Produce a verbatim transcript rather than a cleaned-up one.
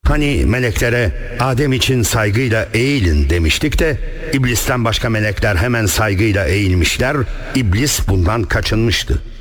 Hani meleklere Adem için saygıyla eğilin demiştik de İblisten başka melekler hemen saygıyla eğilmişler, İblis bundan kaçınmıştı.